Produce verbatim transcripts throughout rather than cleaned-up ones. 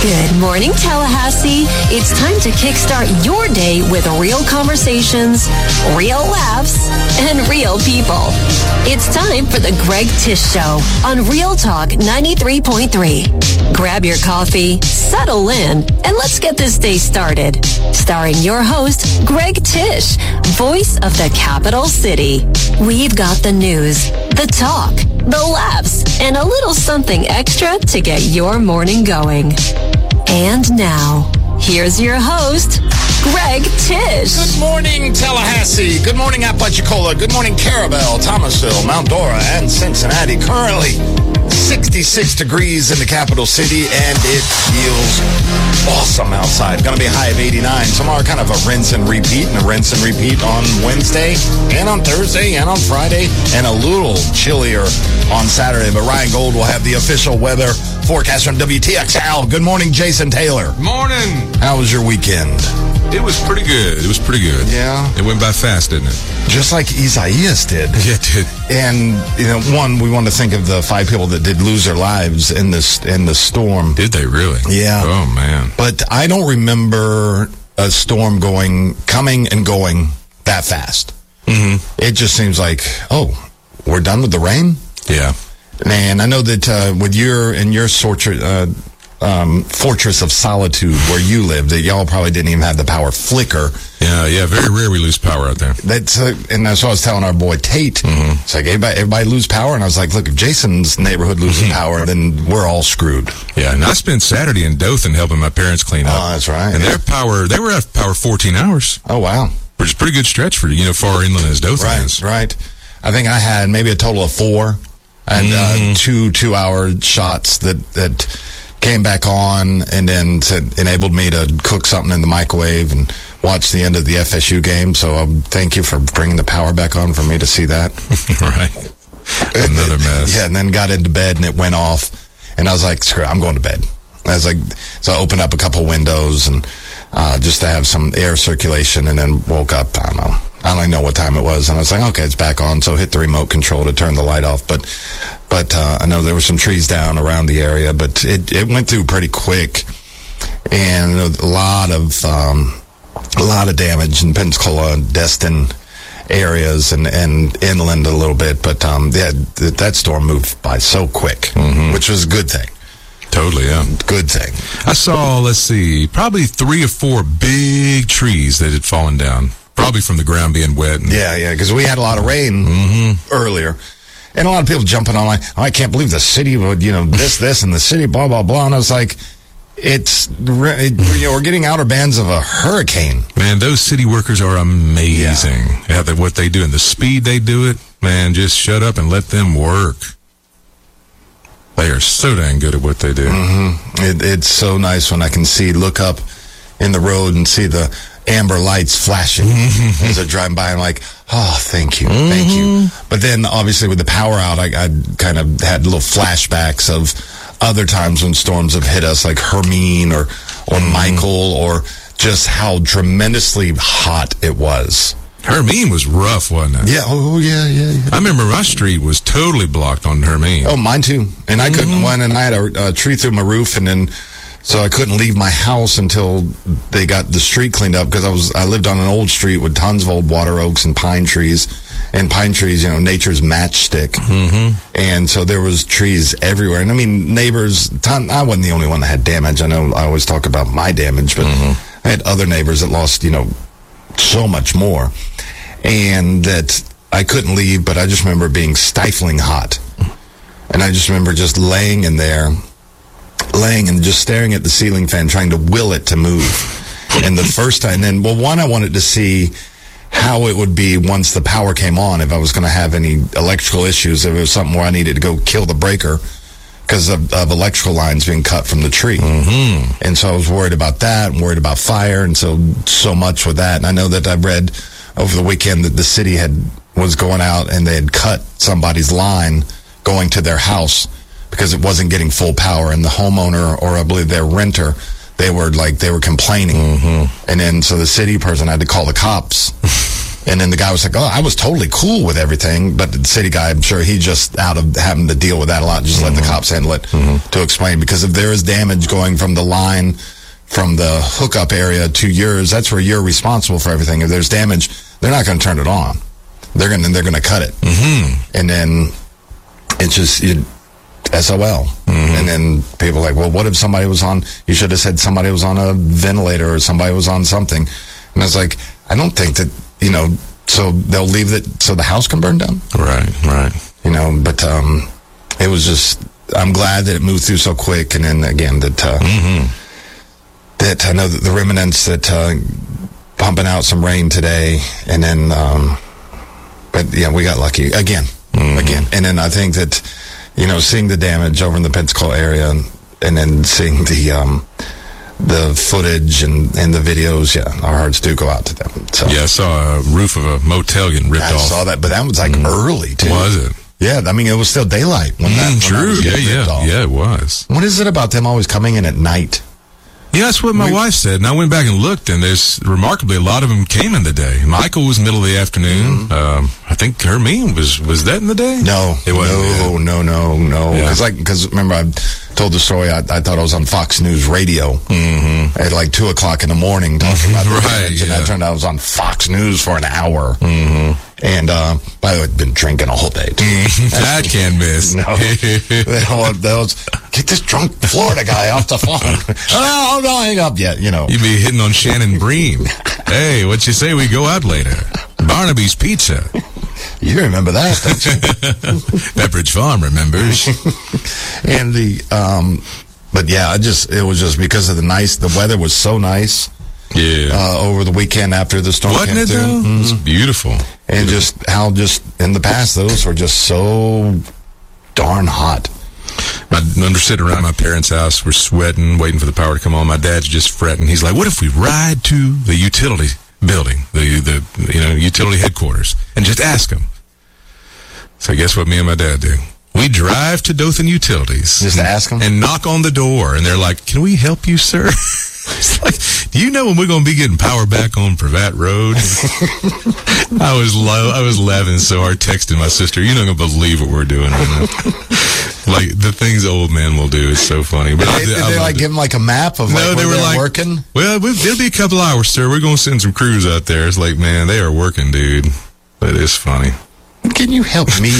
Good morning, Tallahassee. It's time to kickstart your day with real conversations, real laughs, and real people. It's time for the Greg Tish Show on Real Talk ninety-three point three. Grab your coffee, settle in, and let's get this day started. Starring your host, Greg Tish, voice of the capital city. We've got the news, the talk, the laughs, and a little something extra to get your morning going. And now, here's your host, Greg Tish. Good morning, Tallahassee. Good morning, Apalachicola. Good morning, Carabel, Thomasville, Mount Dora, and Cincinnati. Currently sixty-six degrees in the capital city, and it feels awesome outside. Going to be a high of eighty-nine. Tomorrow, kind of a rinse and repeat, and a rinse and repeat on Wednesday, and on Thursday, and on Friday, and a little chillier on Saturday. But Ryan Gold will have the official weather forecast from W T X L. Good morning, Jason Taylor. Morning. How was your weekend? It was pretty good. It was pretty good. Yeah. It went by fast, didn't it? Just like Isaias did. Yeah, it did. And, you know, one, we want to think of the five people that did lose their lives in this in the storm. Did they really? Yeah. Oh, man. But I don't remember a storm going, coming and going that fast. Mm-hmm. It just seems like, oh, we're done with the rain? Yeah. And I know that uh, with your, in your sort of, uh, Um, fortress of solitude where you live, that y'all probably didn't even have the power flicker. Yeah, yeah, very rare we lose power out there. That's uh, and that's what I was telling our boy Tate. Mm-hmm. It's like everybody, everybody lose power, and I was like, look, if Jason's neighborhood loses Mm-hmm. power, then we're all screwed. Yeah, and I spent Saturday in Dothan helping my parents clean up. Oh, that's right. And yeah. their power, they were at power fourteen hours. Oh, wow. Which is a pretty good stretch for, you know, far inland as Dothan Right, is. right. I think I had maybe a total of four, and Mm-hmm. uh, two two-hour shots that that. came back on and then said, enabled me to cook something in the microwave and watch the end of the F S U game. So um, thank you for bringing the power back on for me to see that. Right. Another mess. Yeah, and then got into bed and it went off. And I was like, screw it, I'm going to bed. I was like, so I opened up a couple windows and uh, just to have some air circulation, and then woke up, I don't know. I don't even know what time it was. And I was like, okay, it's back on. So hit the remote control to turn the light off. But but uh, I know there were some trees down around the area, but it, it went through pretty quick. And a lot of um, a lot of damage in Pensacola and Destin areas and, and inland a little bit. But um, yeah, th- that storm moved by so quick, Mm-hmm. which was a good thing. Totally, yeah. Good thing. I saw, let's see, probably three or four big trees that had fallen down. Probably from the ground being wet. And Yeah, yeah, because we had a lot of rain Mm-hmm. earlier. And a lot of people jumping on, like, oh, I can't believe the city would, you know, this, this, and the city, blah, blah, blah. And I was like, it's, it, you know, we're getting outer bands of a hurricane. Man, those city workers are amazing. Yeah. Yeah, what they do and the speed they do it, man, just shut up and let them work. They are so dang good at what they do. Mm-hmm. It, it's so nice when I can see, look up in the road and see the amber lights flashing as I drive by. I'm like, oh, thank you, thank you. But then, obviously, with the power out, I, I kind of had little flashbacks of other times when storms have hit us, like Hermine or, or Michael, or just how tremendously hot it was. Hermine was rough, wasn't it? Yeah, oh, yeah, yeah, yeah. I remember my street was totally blocked on Hermine. Oh, mine too. And I couldn't, one, and I had a, a tree through my roof, and then so I couldn't leave my house until they got the street cleaned up, because I was I lived on an old street with tons of old water oaks and pine trees. And pine trees, you know, nature's matchstick. Mm-hmm. And so there was trees everywhere. And I mean, neighbors, ton, I wasn't the only one that had damage. I know I always talk about my damage, but Mm-hmm. I had other neighbors that lost, you know, so much more. And that I couldn't leave, but I just remember being stifling hot. And I just remember just laying in there, laying and just staring at the ceiling fan, trying to will it to move. And the first time, then, well, one, I wanted to see how it would be once the power came on, if I was going to have any electrical issues, if it was something where I needed to go kill the breaker because of, of electrical lines being cut from the tree. Mm-hmm. And so I was worried about that and worried about fire, and so so much with that. And I know that I read over the weekend that the city had was going out and they had cut somebody's line going to their house because it wasn't getting full power, and the homeowner, or I believe their renter, they were like, they were complaining. Mm-hmm. And then so the city person had to call the cops And then the guy was like, oh, I was totally cool with everything. But the city guy, I'm sure he just out of having to deal with that a lot, just mm-hmm. let the cops handle it mm-hmm. to explain. Because if there is damage going from the line, from the hookup area to yours, that's where you're responsible for everything. If there's damage, they're not going to turn it on. They're going to they're going to cut it. Mm-hmm. And then it's just you, S O L. Mm-hmm. And then people are like, well, what if somebody was on, you should have said somebody was on a ventilator or somebody was on something. And I was like, I don't think that, you know, so they'll leave it so the house can burn down. Right, right. You know, but um, it was just, I'm glad that it moved through so quick. And then again, that, uh, mm-hmm. that I know that the remnants that uh, pumping out some rain today. And then, um, but yeah, we got lucky again, mm-hmm. again. And then I think that, you know, seeing the damage over in the Pensacola area and, and then seeing the, um, the footage and, and the videos, yeah, our hearts do go out to them. So. Yeah, I saw a roof of a motel getting ripped I off. I saw that, but that was like mm. early, too. Was it? Yeah, I mean, it was still daylight when that, mm, when true. that was yeah, yeah, off. yeah, it was. What is it about them always coming in at night? Yeah, that's what my we, wife said, and I went back and looked, and there's remarkably a lot of them came in the day. Michael was middle of the afternoon. Mm-hmm. Um, I think Hermine was was that in the day? No, it wasn't. No, no, no, no. Because yeah. like, because remember I told the story. I, I thought I was on Fox News Radio mm-hmm. at like two o'clock in the morning talking about the right, damage, yeah. and I turned out I was on Fox News for an hour. Mm-hmm. And uh, by the way, I've been drinking a whole day. I can't miss. No, those get this drunk Florida guy off the phone. Oh, don't hang up yet. You know, you be hitting on Shannon Bream. Hey, what you say we go out later? Barnaby's Pizza. You remember that, don't you? Pepperidge Farm remembers. And the, um, but yeah, I just it was just because of the nice. The weather was so nice. Yeah. Uh, over the weekend after the storm Wasn't came it, through. though? Mm-hmm. It was beautiful. And beautiful. just how just in the past, those were just so darn hot. I remember sitting around my parents' house. We're sweating, waiting for the power to come on. My dad's just fretting. He's like, what if we ride to the utility building, the, the you know, utility headquarters, and just ask them? So guess what me and my dad do? We drive to Dothan Utilities. Just to ask them? And knock on the door. And they're like, can we help you, sir? It's like, do you know when we're going to be getting power back on Pravat Road? I was lo- I was laughing so hard, texting my sister. You're not going to believe what we're doing right now. Like, the things old men will do is so funny. But Did they, I, I they like it. give them like a map of like no, where they were they're like, working? Well, it'll be a couple hours, sir. We're going to send some crews out there. It's like, man, they are working, dude. But it's funny. Can you help me?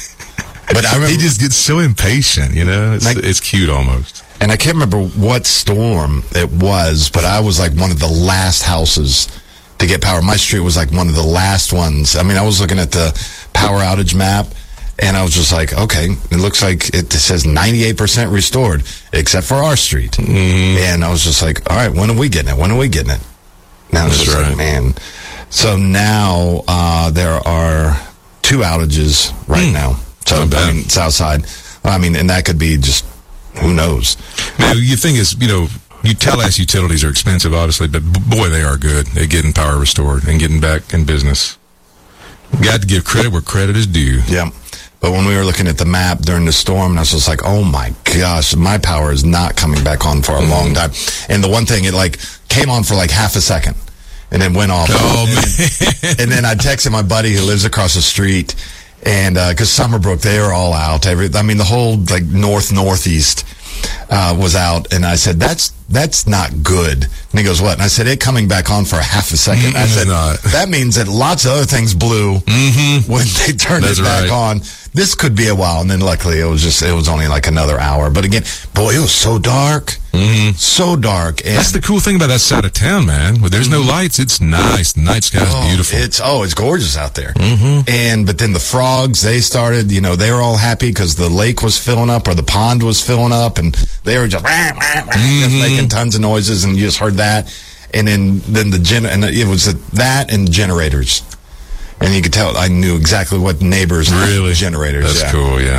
But I remember, he just gets so impatient, you know? It's, like, it's cute almost. And I can't remember what storm it was, but I was like one of the last houses to get power. My street was like one of the last ones. I mean, I was looking at the power outage map, and I was just like, okay, it looks like it says ninety-eight percent restored, except for our street. Mm-hmm. And I was just like, all right, when are we getting it? When are we getting it? Now it's just right. like, man. So now uh, there are two outages right mm. now. So, I mean, south side. I mean, and that could be just, who knows? Now, you think is, you know, you tell us utilities are expensive, obviously, but boy, they are good at getting power restored and getting back in business. Got to give credit where credit is due. Yeah. But when we were looking at the map during the storm, and I was just like, oh my gosh, my power is not coming back on for a mm. long time. And the one thing, it like came on for like half a second and then went off. Oh, and, man. And then I texted my buddy who lives across the street. And, uh, cause Summerbrook, they are all out. Every, I mean, the whole, like, north, northeast, uh, was out. And I said, that's, that's not good. And he goes, what? And I said, it coming back on for a half a second. I said, not. That means that lots of other things blew mm-hmm. when they turned that's it back right. on. This could be a while. And then luckily it was just, it was only like another hour. But again, boy, it was so dark. Mm-hmm. So dark. And that's the cool thing about that side of town, man. Where there's no lights, it's nice. The night sky's oh, beautiful. It's, oh, it's gorgeous out there. Mm-hmm. And, but then the frogs, they started, you know, they were all happy because the lake was filling up or the pond was filling up and they were just, rah, rah, rah, mm-hmm. just making tons of noises and you just heard that. And then, then the gen, and it was that and generators. And you could tell, I knew exactly what neighbors really generators. That's yeah. cool, yeah.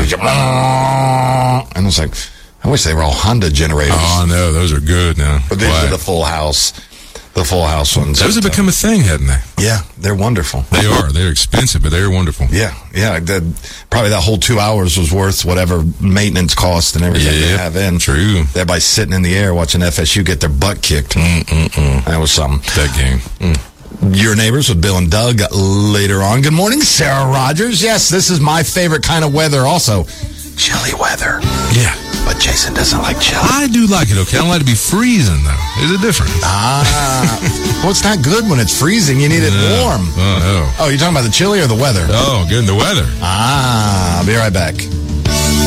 And I was like, I wish they were all Honda generators. Oh, no, those are good now. But these Why? are the full house, the full house ones. Those have become a thing, hadn't they? Yeah, they're wonderful. They are. They're expensive, but they're wonderful. Yeah, yeah. That, probably that whole two hours was worth whatever maintenance cost and everything yeah, they have in. True. Everybody sitting in the air watching F S U get their butt kicked. Mm-mm-mm. That was something. That game. Mm. Your Neighbors with Bill and Doug later on. Good morning, Sarah Rogers. Yes, this is my favorite kind of weather also. Chilly weather. Yeah. But Jason doesn't like chilly. I do like it, okay? I don't like to be freezing, though. There's a difference. Ah. Well, it's not good when it's freezing. You need it No. warm. Oh, no. Oh, you're talking about the chilly or the weather? Oh, good. The weather. Ah, I'll be right back.